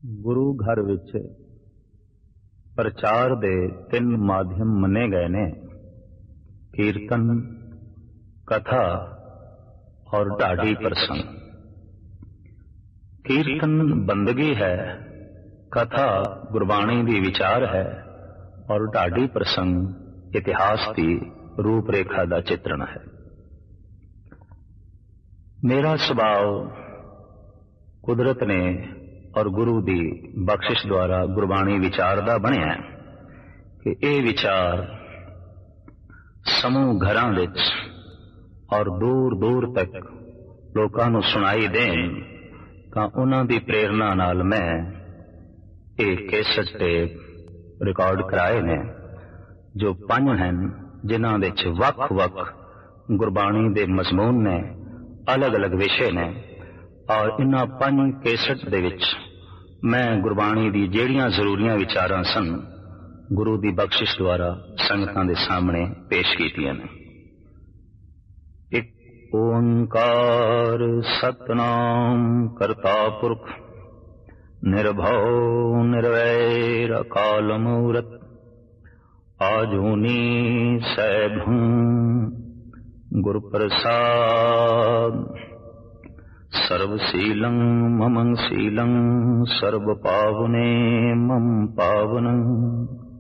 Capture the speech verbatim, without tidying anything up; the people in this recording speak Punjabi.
ਗੁਰੂ ਘਰ ਵਿੱਚ ਪ੍ਰਚਾਰ ਦੇ ਤਿੰਨ ਮਾਧਿਅਮ ਮੰਨੇ ਗਏ ਨੇ, ਕੀਰਤਨ, ਕਥਾ ਔਰ ਢਾਡੀ ਪ੍ਰਸੰਗ। ਕੀਰਤਨ ਬੰਦਗੀ ਹੈ, ਕਥਾ ਗੁਰਬਾਣੀ ਦੀ ਵਿਚਾਰ ਹੈ ਔਰ ਢਾਡੀ ਪ੍ਰਸੰਗ ਇਤਿਹਾਸ ਦੀ ਰੂਪ ਰੇਖਾ ਦਾ ਚਿੱਤਰਣ ਹੈ। ਮੇਰਾ ਸੁਭਾਅ ਕੁਦਰਤ ਨੇ ਔਰ ਗੁਰੂ ਦੀ ਬਖਸ਼ਿਸ਼ ਦੁਆਰਾ ਗੁਰਬਾਣੀ ਵਿਚਾਰ ਦਾ ਬਣਿਆ ਕਿ ਇਹ ਵਿਚਾਰ ਸਮੂਹ ਘਰਾਂ ਵਿੱਚ ਔਰ ਦੂਰ ਦੂਰ ਤੱਕ ਲੋਕਾਂ ਨੂੰ ਸੁਣਾਈ ਦੇਣ, ਤਾਂ ਉਹਨਾਂ ਦੀ ਪ੍ਰੇਰਨਾ ਨਾਲ ਮੈਂ ਇਹ ਕੇਸਟ ਟੇਪ ਰਿਕਾਰਡ ਕਰਾਏ ਨੇ, ਜੋ ਪੰਜ ਹਨ, ਜਿਨ੍ਹਾਂ ਵਿੱਚ ਵੱਖ ਵੱਖ ਗੁਰਬਾਣੀ ਦੇ ਮਜ਼ਮੂਨ ਨੇ, ਅਲੱਗ ਅਲੱਗ ਵਿਸ਼ੇ ਨੇ। ਔਰ ਇਹਨਾਂ ਪੰਜ ਕੇਸਟ ਦੇ ਵਿੱਚ ਮੈਂ ਗੁਰਬਾਣੀ ਦੀ ਜਿਹੜੀਆਂ ਜ਼ਰੂਰੀਆਂ ਵਿਚਾਰਾਂ ਸਨ, ਗੁਰੂ ਦੀ ਬਖਸ਼ਿਸ਼ ਦੁਆਰਾ ਸੰਗਤਾਂ ਦੇ ਸਾਹਮਣੇ ਪੇਸ਼ ਕੀਤੀਆਂ ਨੇ। ਇੱਕ ਓੰਕਾਰ ਸਤਨਾਮ ਕਰਤਾ ਪੁਰਖ ਨਿਰਭਉ ਨਿਰਵੈਰ ਅਕਾਲ ਮੂਰਤ ਆਜੂਨੀ ਸੈਭੰ ਗੁਰ ਪ੍ਰਸਾਦ ਸਰਬ ਸੀਲੰ ਮਮੰ ਸੀਲੰ ਸਰਬ ਪਾਵਨੇ ਮਮ ਪਾਵਨੰ।